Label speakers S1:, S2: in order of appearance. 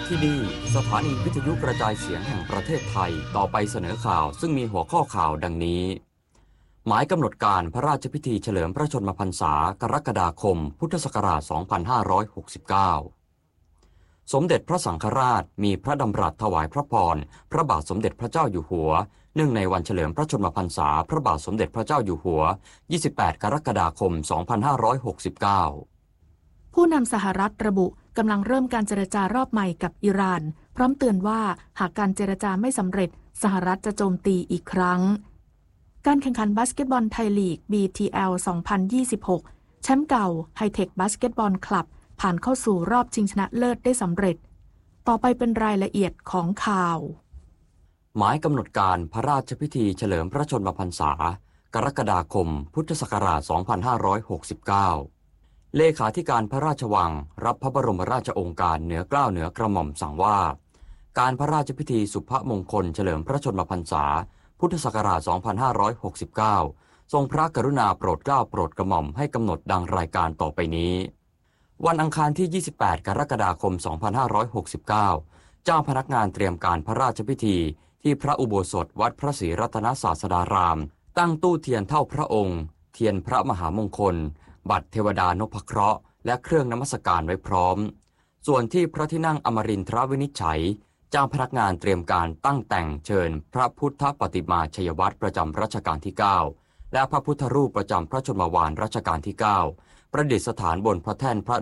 S1: ที่นี่สถานีวิทยุกระจายเสียงแห่งประเทศไทยต่อไปเสนอข่าวซึ่งมีหัวข้อข่าวดังนี้หมายกำหนดการพระราชพิธีเฉลิมพระชนมพรรษากรกฎาคมพุทธศักราช 2569 สมเด็จพระสังฆราชมีพระดำรัสถวายพระพรพระบาทสมเด็จพระเจ้าอยู่หัวเนื่องในวันเฉลิมพระชนมพรรษาพระบาทสมเด็จพระเจ้าอยู่หัว 28 กรกฎาคม 2569
S2: ผู้นำสหรัฐระบุกำลังเริ่มการเจรจารอบใหม่กับอิหร่านพร้อมเตือนว่าหากการเจรจาไม่สำเร็จสหรัฐจะโจมตีอีกครั้งการแข่งขันบาสเกตบอลไทยลีก BTL 2026 แชมป์เก่าไฮเทคบาสเกตบอลคลับผ่านเข้าสู่รอบชิงชนะเลิศได้สำเร็จต่อไปเป็นรายละเอียดของข่าว
S1: หมายกำหนดการพระราชพิธีเฉลิมพระชนมพรรษากรกฎาคมพุทธศักราช 2569 เลขาธิการพระราชวังรับพระบรมราชโองการเหนือเกล้าเหนือกระหม่อมสั่งว่าการพระราชพิธีสุภมงคลเฉลิมพระชนมพรรษาพุทธศักราช 2569 ทรงพระกรุณาโปรดเกล้าโปรดกระหม่อมให้กำหนดดังรายการต่อไปนี้วันอังคารที่ 28 กรกฎาคม 2569 เจ้าพนักงานเตรียมการพระราชพิธีที่พระอุโบสถวัดพระศรีรัตนศาสดารามตั้งตู้เทียนเท่าพระองค์เทียนพระมหามงคลบัตรเทวดานพเคราะห์และเครื่องนมัสการไว้พร้อมส่วนที่พระที่นั่งอมรินทรวินิจฉัยเจ้าพนักงานเตรียมการตั้งแต่งเชิญพระพุทธปฏิมาชัยวัตรประจำรัชกาลที่ 9และพระพุทธรูปประจำพระชนมวาลรัชกาลที่ 9 ประดิษฐานบนพระแท่นพระ